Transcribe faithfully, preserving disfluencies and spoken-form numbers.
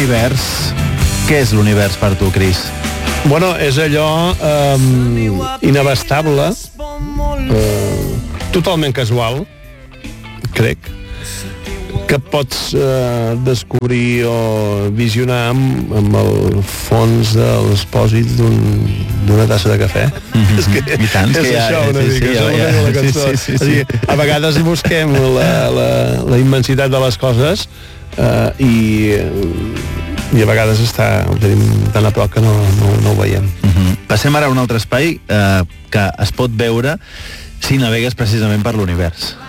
L'univers. Què és l'univers per tu, Cris? Bueno, és allò eh, inabastable, eh, totalment casual, crec, que pots eh, descobrir o visionar amb, amb el fons dels pòsits d'un, d'una tassa de cafè. Mm-hmm. És que I tant, és que ja, això una sí, mica, sí, això ja, ja, la sí, cançó. sí, sí, sí. És a dir, a vegades busquem la, la, la immensitat de les coses eh, i, i a vegades està, ho tenim tan a prop que no, no, no ho veiem. Mm-hmm. Passem ara a un altre espai eh, que es pot veure si navegues precisament per l'univers.